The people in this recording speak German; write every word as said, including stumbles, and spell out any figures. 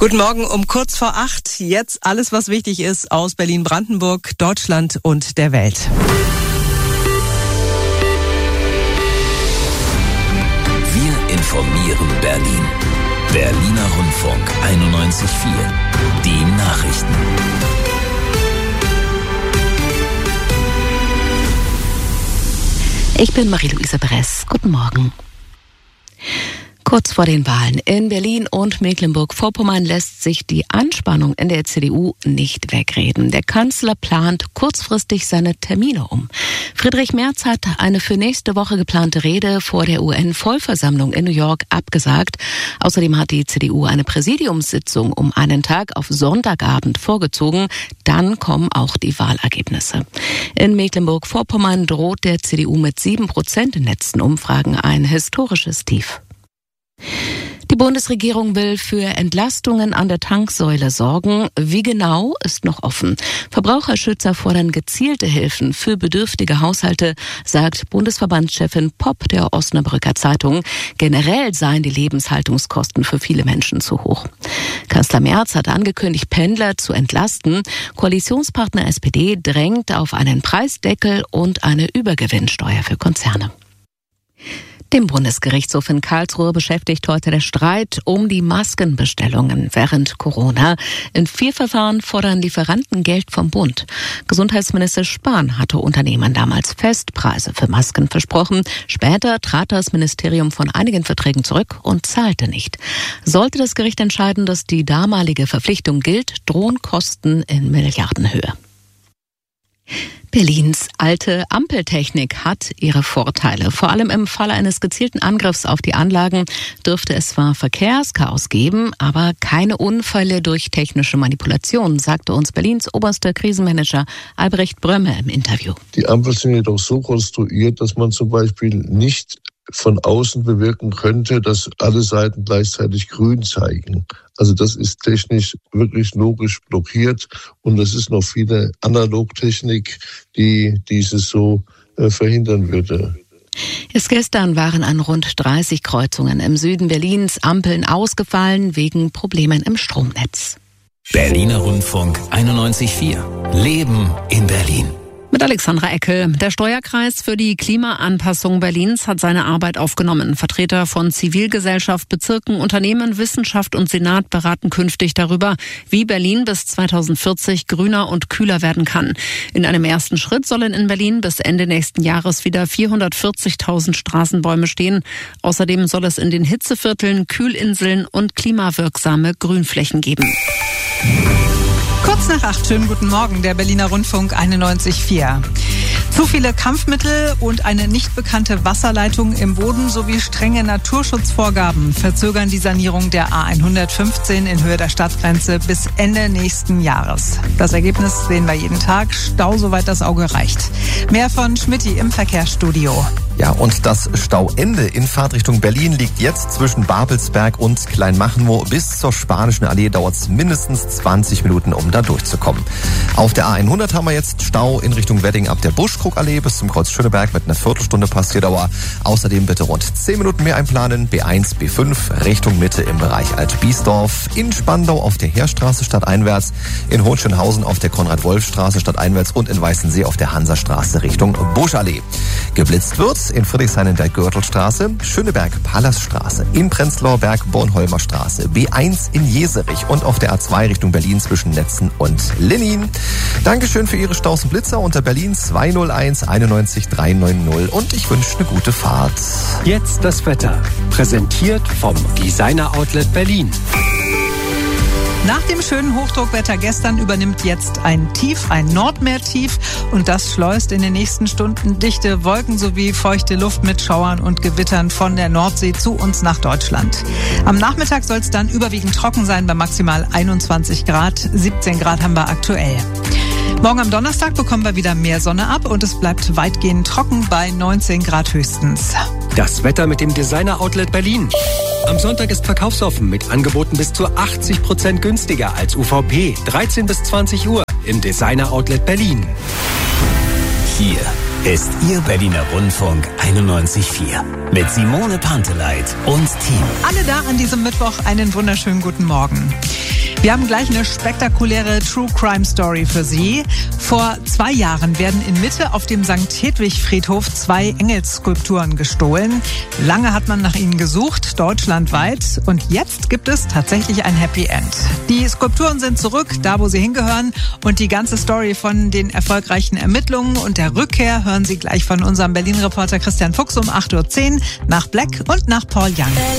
Guten Morgen um kurz vor acht. Jetzt alles, was wichtig ist aus Berlin-Brandenburg, Deutschland und der Welt. Wir informieren Berlin. Berliner Rundfunk einundneunzig Komma vier. Die Nachrichten. Ich bin Marie-Louise Bress. Guten Morgen. Kurz vor den Wahlen in Berlin und Mecklenburg-Vorpommern lässt sich die Anspannung in der C D U nicht wegreden. Der Kanzler plant kurzfristig seine Termine um. Friedrich Merz hat eine für nächste Woche geplante Rede vor der U N-Vollversammlung in New York abgesagt. Außerdem hat die C D U eine Präsidiumssitzung um einen Tag auf Sonntagabend vorgezogen. Dann kommen auch die Wahlergebnisse. In Mecklenburg-Vorpommern droht der C D U mit sieben Prozent in letzten Umfragen ein historisches Tief. Die Bundesregierung will für Entlastungen an der Tanksäule sorgen. Wie genau, ist noch offen. Verbraucherschützer fordern gezielte Hilfen für bedürftige Haushalte, sagt Bundesverbandschefin Popp der Osnabrücker Zeitung. Generell seien die Lebenshaltungskosten für viele Menschen zu hoch. Kanzler Merz hat angekündigt, Pendler zu entlasten. Koalitionspartner S P D drängt auf einen Preisdeckel und eine Übergewinnsteuer für Konzerne. Dem Bundesgerichtshof in Karlsruhe beschäftigt heute der Streit um die Maskenbestellungen während Corona. In vier Verfahren fordern Lieferanten Geld vom Bund. Gesundheitsminister Spahn hatte Unternehmern damals Festpreise für Masken versprochen. Später trat das Ministerium von einigen Verträgen zurück und zahlte nicht. Sollte das Gericht entscheiden, dass die damalige Verpflichtung gilt, drohen Kosten in Milliardenhöhe. Berlins alte Ampeltechnik hat ihre Vorteile. Vor allem im Falle eines gezielten Angriffs auf die Anlagen dürfte es zwar Verkehrschaos geben, aber keine Unfälle durch technische Manipulationen, sagte uns Berlins oberster Krisenmanager Albrecht Brömme im Interview. Die Ampeln sind jedoch so konstruiert, dass man zum Beispiel nicht von außen bewirken könnte, dass alle Seiten gleichzeitig grün zeigen. Also das ist technisch wirklich logisch blockiert und es ist noch viele Analogtechnik, die dieses so äh, verhindern würde. Erst gestern waren an rund dreißig Kreuzungen im Süden Berlins Ampeln ausgefallen wegen Problemen im Stromnetz. Berliner Rundfunk einundneunzig Komma vier. Leben in Berlin. Mit Alexandra Eckel. Der Steuerkreis für die Klimaanpassung Berlins hat seine Arbeit aufgenommen. Vertreter von Zivilgesellschaft, Bezirken, Unternehmen, Wissenschaft und Senat beraten künftig darüber, wie Berlin bis zweitausendvierzig grüner und kühler werden kann. In einem ersten Schritt sollen in Berlin bis Ende nächsten Jahres wieder vierhundertvierzigtausend Straßenbäume stehen. Außerdem soll es in den Hitzevierteln, Kühlinseln und klimawirksame Grünflächen geben. Kurz nach acht, schönen guten Morgen, der Berliner Rundfunk einundneunzig Komma vier. Zu viele Kampfmittel und eine nicht bekannte Wasserleitung im Boden sowie strenge Naturschutzvorgaben verzögern die Sanierung der A hundertfünfzehn in Höhe der Stadtgrenze bis Ende nächsten Jahres. Das Ergebnis sehen wir jeden Tag, Stau soweit das Auge reicht. Mehr von Schmitty im Verkehrsstudio. Ja, und das Stauende in Fahrtrichtung Berlin liegt jetzt zwischen Babelsberg und Kleinmachnow. Bis zur Spanischen Allee dauert es mindestens zwanzig Minuten, um da durchzukommen. Auf der A hundert haben wir jetzt Stau in Richtung Wedding ab der Buschkrug-Allee bis zum Kreuz Schöneberg mit einer Viertelstunde Passierdauer. Außerdem bitte rund zehn Minuten mehr einplanen. B eins, B fünf Richtung Mitte im Bereich Alt-Biesdorf. In Spandau auf der Heerstraße stadteinwärts. In Hohenschönhausen auf der Konrad-Wolf-Straße stadteinwärts und in Weißensee auf der Hansastraße Richtung Buschallee. Geblitzt wird in Friedrichshain in der Gürtelstraße, Schöneberg-Pallasstraße, in Prenzlauer Berg, Bornholmer Straße, B eins in Jeserich und auf der A zwei Richtung Berlin zwischen Netzen und Linnin. Dankeschön für Ihre Staus und Blitzer unter Berlin zwei null eins einundneunzig drei neun null und ich wünsche eine gute Fahrt. Jetzt das Wetter, präsentiert vom Designer Outlet Berlin. Nach dem schönen Hochdruckwetter gestern übernimmt jetzt ein Tief, ein Nordmeertief, und das schleust in den nächsten Stunden dichte Wolken sowie feuchte Luft mit Schauern und Gewittern von der Nordsee zu uns nach Deutschland. Am Nachmittag soll es dann überwiegend trocken sein bei maximal einundzwanzig Grad, siebzehn Grad haben wir aktuell. Morgen am Donnerstag bekommen wir wieder mehr Sonne ab und es bleibt weitgehend trocken bei neunzehn Grad höchstens. Das Wetter mit dem Designer Outlet Berlin. Am Sonntag ist verkaufsoffen mit Angeboten bis zu achtzig Prozent günstiger als U V P. dreizehn bis zwanzig Uhr im Designer Outlet Berlin. Hier ist Ihr Berliner Rundfunk einundneunzig Komma vier mit Simone Panteleit und Team. Alle da an diesem Mittwoch einen wunderschönen guten Morgen. Wir haben gleich eine spektakuläre True-Crime-Story für Sie. Vor zwei Jahren werden in Mitte auf dem Sankt Hedwig-Friedhof zwei Engelsskulpturen gestohlen. Lange hat man nach ihnen gesucht, deutschlandweit. Und jetzt gibt es tatsächlich ein Happy End. Die Skulpturen sind zurück, da wo sie hingehören. Und die ganze Story von den erfolgreichen Ermittlungen und der Rückkehr hören Sie gleich von unserem Berlin-Reporter Christian Fuchs um acht Uhr zehn nach Black und nach Paul Young.